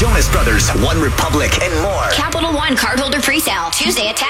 Jonas Brothers, One Republic, and more. Capital One cardholder presale, Tuesday at 10.